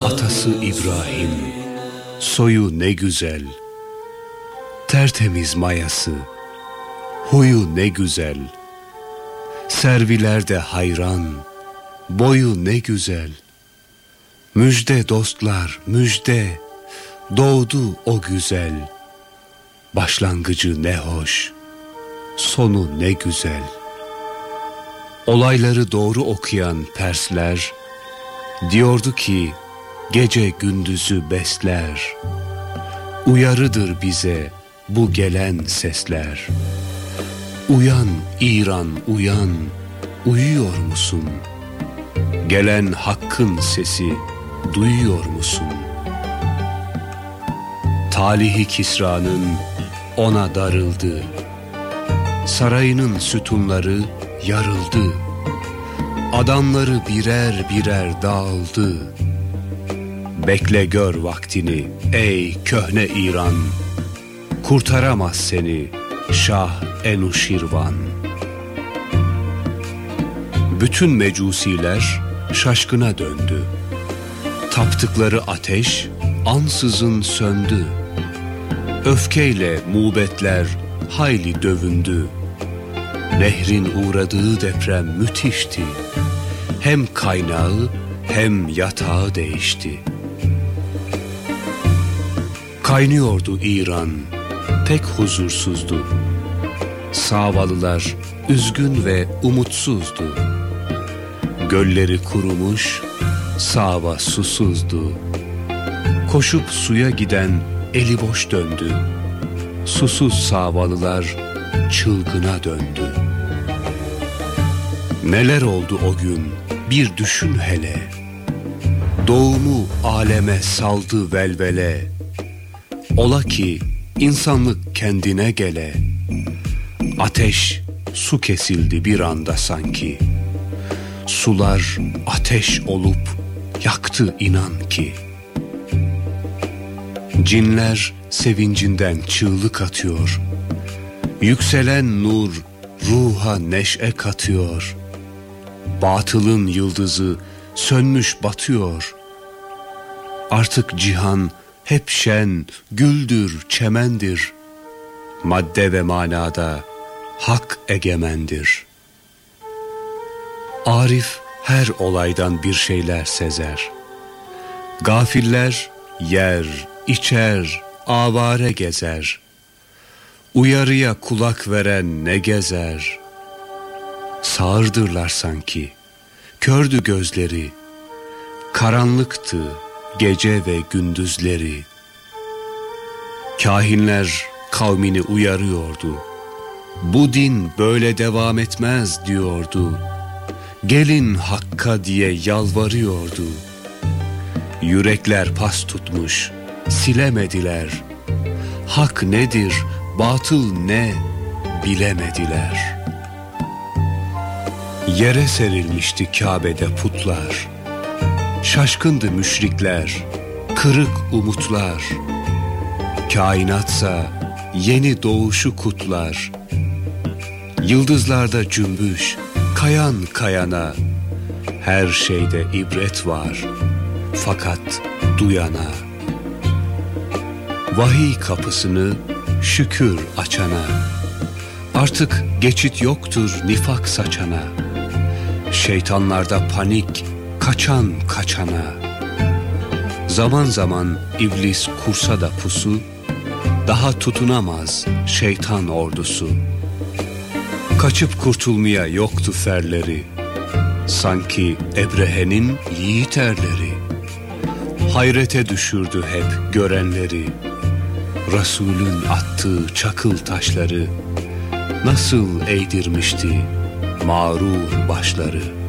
Atası İbrahim, soyu ne güzel, tertemiz mayası, huyu ne güzel, servilerde hayran, boyu ne güzel. Müjde dostlar, müjde, doğdu o güzel. Başlangıcı ne hoş, sonu ne güzel. Olayları doğru okuyan Persler diyordu ki gece gündüzü besler. Uyarıdır bize bu gelen sesler. Uyan İran uyan, uyuyor musun? Gelen hakkın sesi duyuyor musun? Talihi Kisra'nın ona darıldı. Sarayının sütunları yarıldı. Adamları birer birer dağıldı. Bekle gör vaktini ey köhne İran. Kurtaramaz seni Şah Enuşirvan. Bütün mecusiler şaşkına döndü. Taptıkları ateş ansızın söndü. Öfkeyle mubetler hayli dövündü. Nehrin uğradığı deprem müthişti. Hem kaynağı hem yatağı değişti. Kaynıyordu İran, pek huzursuzdu. Savalılar üzgün ve umutsuzdu. Gölleri kurumuş, Sava susuzdu. Koşup suya giden eli boş döndü. Susuz Savalılar çılgına döndü. Neler oldu o gün bir düşün hele. Doğumu aleme saldı velvele. Ola ki insanlık kendine gele. Ateş su kesildi bir anda sanki. Sular ateş olup yaktı inan ki. Cinler sevincinden çığlık atıyor. Yükselen nur ruha neşe katıyor. Batılın yıldızı sönmüş batıyor. Artık cihan hep şen, güldür, çemendir. Madde ve manada hak egemendir. Arif her olaydan bir şeyler sezer. Gafiller yer, içer, avare gezer. Uyarıya kulak veren ne gezer. Sağırdırlar sanki, kördü gözleri. Karanlıktı gece ve gündüzleri. Kahinler kavmini uyarıyordu. Bu din böyle devam etmez diyordu. Gelin Hakk'a diye yalvarıyordu. Yürekler pas tutmuş, silemediler. Hak nedir, batıl ne bilemediler. Yere serilmişti Kabe'de putlar. Şaşkındı müşrikler, kırık umutlar. Kainatsa yeni doğuşu kutlar. Yıldızlarda cümbüş, kayan kayana. Her şeyde ibret var, fakat duyana. Vahiy kapısını şükür açana. Artık geçit yoktur nifak saçana. Şeytanlarda panik, kaçan kaçana. Zaman zaman iblis kursa da pusu, daha tutunamaz şeytan ordusu. Kaçıp kurtulmaya yoktu ferleri. Sanki Ebrehe'nin yiğit erleri. Hayrete düşürdü hep görenleri. Resulün attığı çakıl taşları nasıl eğdirmişti mağrur başları.